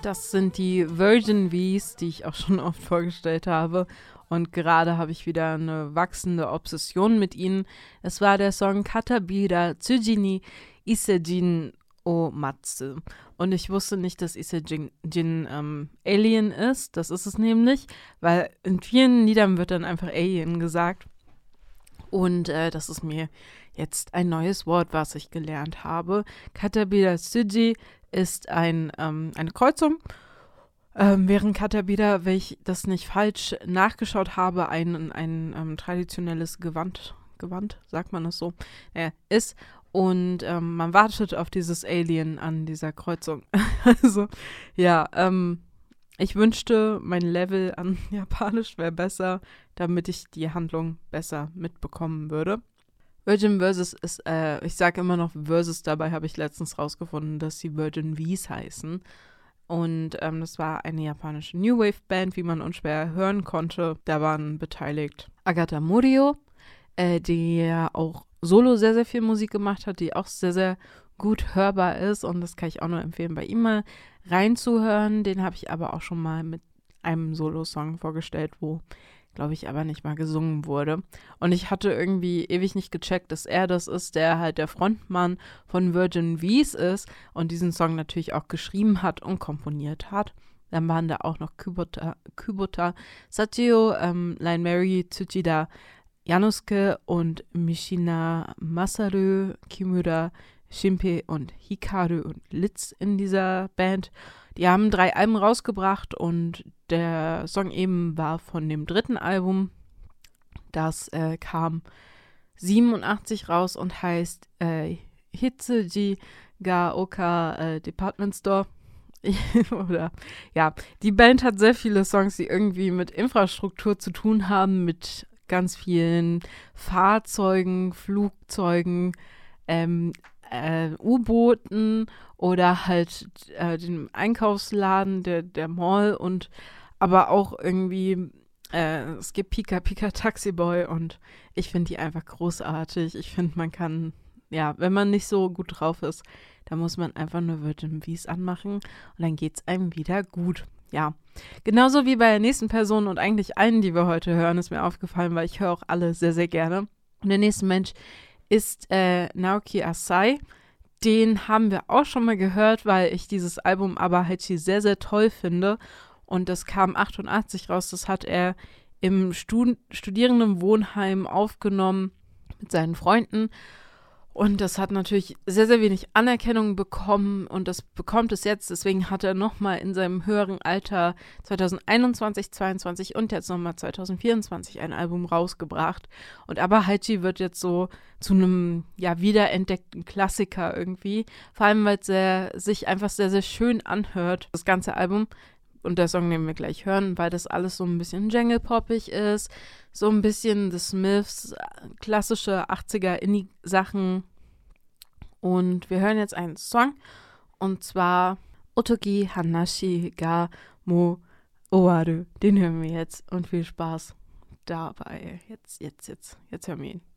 Das sind die Virgin V's, die ich auch schon oft vorgestellt habe. Und gerade habe ich wieder eine wachsende Obsession mit ihnen. Es war der Song Katabira Tsujini Isejin o Matsu. Und ich wusste nicht, dass Isejin Alien ist. Das ist es nämlich, weil in vielen Liedern wird dann einfach Alien gesagt. Und das ist mir jetzt ein neues Wort, was ich gelernt habe. Katabira Tsuji ist eine Kreuzung. Während Katabira, wenn ich das nicht falsch nachgeschaut habe, ein traditionelles Gewand, sagt man das so, ist. Und man wartet auf dieses Alien an dieser Kreuzung. Also, ja, ich wünschte, mein Level an Japanisch wäre besser, damit ich die Handlung besser mitbekommen würde. Virgin Versus ist, ich sage immer noch Versus, dabei habe ich letztens rausgefunden, dass sie Virgin V's heißen. Und das war eine japanische New Wave Band, wie man unschwer hören konnte. Da waren beteiligt Agata Murio, die ja auch solo sehr, sehr viel Musik gemacht hat, die auch sehr, sehr gut hörbar ist. Und das kann ich auch nur empfehlen, bei ihm mal reinzuhören. Den habe ich aber auch schon mal mit einem Solo-Song vorgestellt, wo, glaube ich, aber nicht mal gesungen wurde. Und ich hatte irgendwie ewig nicht gecheckt, dass er das ist, der halt der Frontmann von Virgin V's ist und diesen Song natürlich auch geschrieben hat und komponiert hat. Dann waren da auch noch Kubota Sachio, Line Mary, Tsuchida Yanosuke und Mishina Masaru, Kimura, Shinpei und Hikaru und Litz in dieser Band. Die haben 3 Alben rausgebracht und der Song eben war von dem 3. Album. Das kam 87 raus und heißt Hitsuji ga Oka Department Store. Oder ja, die Band hat sehr viele Songs, die irgendwie mit Infrastruktur zu tun haben, mit ganz vielen Fahrzeugen, Flugzeugen, U-Booten oder halt dem Einkaufsladen, der Mall und aber auch irgendwie, es gibt Pika Pika Taxi Boy und ich finde die einfach großartig. Ich finde, man kann, ja, wenn man nicht so gut drauf ist, dann muss man einfach nur Virgin V's anmachen und dann geht's einem wieder gut. Ja, genauso wie bei der nächsten Person und eigentlich allen, die wir heute hören, ist mir aufgefallen, weil ich höre auch alle sehr, sehr gerne. Und der nächste Mensch ist Naoki Asai. Den haben wir auch schon mal gehört, weil ich dieses Album Abahechi sehr, sehr toll finde. Und das kam 88 raus. Das hat er im Studierendenwohnheim aufgenommen mit seinen Freunden. Und das hat natürlich sehr, sehr wenig Anerkennung bekommen und das bekommt es jetzt. Deswegen hat er nochmal in seinem höheren Alter 2021, 2022 und jetzt nochmal 2024 ein Album rausgebracht. Und Abahechi wird jetzt so zu einem wiederentdeckten Klassiker irgendwie. Vor allem, weil es sich einfach sehr, sehr schön anhört, das ganze Album. Und der Song, den wir gleich hören, weil das alles so ein bisschen Jangle-poppig ist, so ein bisschen The Smiths, klassische 80er-Indie-Sachen. Und wir hören jetzt einen Song, und zwar Otogi Hanashi ga mo Owaru. Den hören wir jetzt und viel Spaß dabei. Jetzt hören wir ihn.